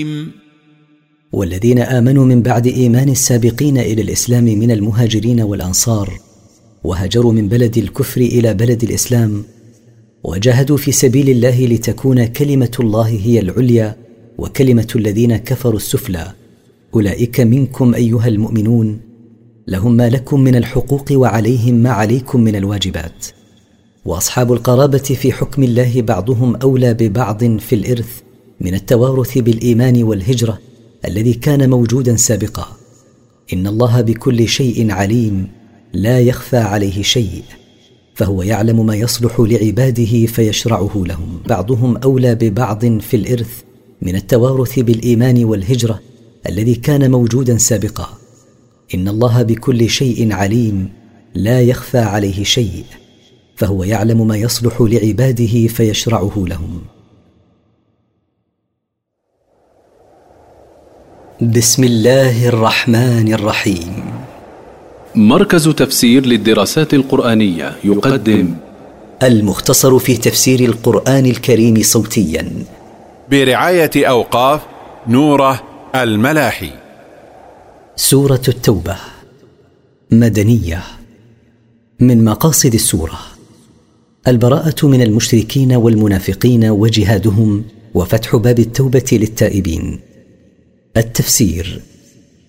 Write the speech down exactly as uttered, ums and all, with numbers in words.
والذين آمنوا من بعد إيمان السابقين إلى الإسلام من المهاجرين والأنصار وهاجروا من بلد الكفر إلى بلد الإسلام وجاهدوا في سبيل الله لتكون كلمة الله هي العليا وكلمة الذين كفروا السفلى، أولئك منكم أيها المؤمنون لهم ما لكم من الحقوق وعليهم ما عليكم من الواجبات. وأصحاب القرابة في حكم الله بعضهم أولى ببعض في الإرث من التوارث بالإيمان والهجرة الذي كان موجودا سابقا. إن الله بكل شيء عليم لا يخفى عليه شيء، فهو يعلم ما يصلح لعباده فيشرعه لهم. بعضهم أولى ببعض في الإرث من التوارث بالإيمان والهجرة الذي كان موجودا سابقا. إن الله بكل شيء عليم لا يخفى عليه شيء، فهو يعلم ما يصلح لعباده فيشرعه لهم. بسم الله الرحمن الرحيم. مركز تفسير للدراسات القرآنية يقدم المختصر في تفسير القرآن الكريم صوتيا برعاية أوقاف نوره الملاحي. سورة التوبة مدنية. من مقاصد السورة البراءة من المشركين والمنافقين وجهادهم وفتح باب التوبة للتائبين. التفسير